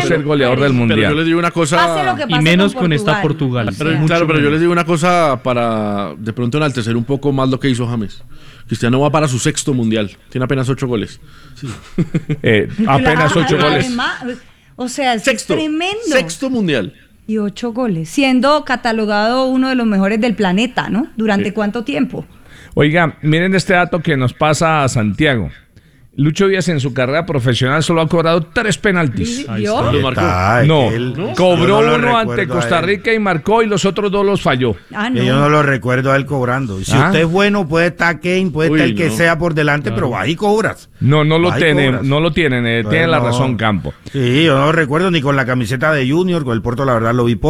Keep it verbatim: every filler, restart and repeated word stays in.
ser goleador del Mundial. Pero yo les digo una cosa... Pase lo que pase Y menos con, con esta Portugal. Portugal. Pero, Mucho claro, pero yo menos. les digo una cosa para de pronto enaltecer un poco más lo que hizo James. Cristiano va para su sexto Mundial. Tiene apenas ocho goles. Eh, apenas ocho Claro, goles. además, o sea, es Sexto. tremendo. Sexto Mundial. Y ocho goles, siendo catalogado uno de los mejores del planeta, ¿no? ¿Durante Sí. cuánto tiempo? Oiga, miren este dato que nos pasa a Santiago. Lucho Díaz en su carrera profesional solo ha cobrado tres penaltis. Ahí ¿Yo? está. Lo marcó. Está, es No, que él- cobró yo no lo uno ante recuerdo a Costa él. Rica y marcó y los otros dos los falló. Ah, Que yo no. no lo recuerdo a él cobrando. Y si Ah. usted es bueno, puede estar Kane, puede Uy, estar el que no. sea por delante, pero va y cobras. No, no lo Va y tienen, cobras. no lo tienen, eh, Bueno, tiene la razón Campo. Sí, yo no lo recuerdo ni con la camiseta de Junior, con el Porto la verdad lo vi poco.